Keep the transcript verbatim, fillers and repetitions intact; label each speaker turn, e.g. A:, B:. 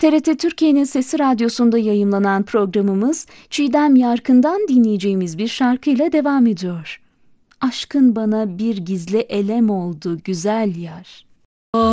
A: T R T Türkiye'nin Sesi Radyosu'nda yayımlanan programımız Çiğdem Yarkın'dan dinleyeceğimiz bir şarkıyla devam ediyor. Aşkın bana bir gizli elem oldu güzel yar.